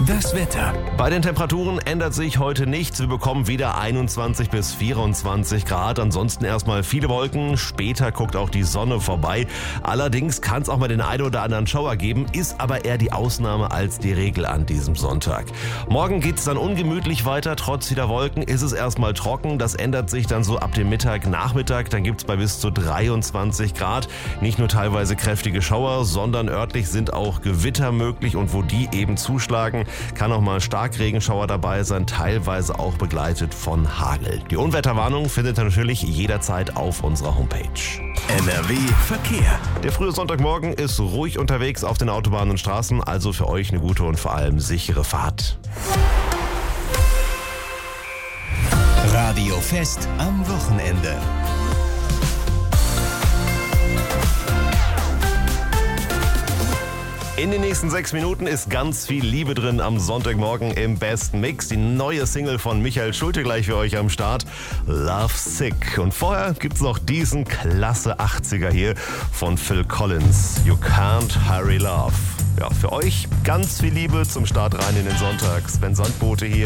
Das Wetter. Bei den Temperaturen ändert sich heute nichts. Wir bekommen wieder 21 bis 24 Grad. Ansonsten erstmal viele Wolken. Später guckt auch die Sonne vorbei. Allerdings kann es auch mal den einen oder anderen Schauer geben, ist aber eher die Ausnahme als die Regel an diesem Sonntag. Morgen geht's dann ungemütlich weiter. Trotz vieler Wolken ist es erstmal trocken. Das ändert sich dann so ab dem Mittag, Nachmittag. Dann gibt's bei bis zu 23 Grad. Nicht nur teilweise kräftige Schauer, sondern örtlich sind auch Gewitter möglich. Und wo die eben zuschlagen, kann auch mal Starkregenschauer dabei sein, teilweise auch begleitet von Hagel. Die Unwetterwarnung findet ihr natürlich jederzeit auf unserer Homepage. NRW Verkehr. Der frühe Sonntagmorgen ist ruhig unterwegs auf den Autobahnen und Straßen, also für euch eine gute und vor allem sichere Fahrt. Radio Fest am Wochenende. In den nächsten 6 Minuten ist ganz viel Liebe drin am Sonntagmorgen im besten Mix. Die neue Single von Michael Schulte gleich für euch am Start. Love Sick. Und vorher gibt's noch diesen klasse 80er hier von Phil Collins. You Can't Hurry Love. Ja, für euch ganz viel Liebe zum Start rein in den Sonntag. Sven Sandbote hier.